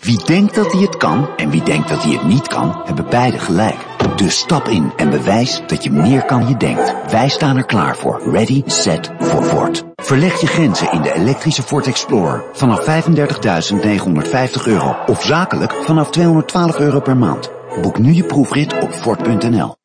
Wie denkt dat hij het kan en wie denkt dat hij het niet kan, hebben beide gelijk. Dus stap in en bewijs dat je meer kan dan je denkt. Wij staan er klaar voor. Ready, set, for Ford. Verleg je grenzen in de elektrische Ford Explorer vanaf €35.950 of zakelijk vanaf €212 per maand. Boek nu je proefrit op Ford.nl.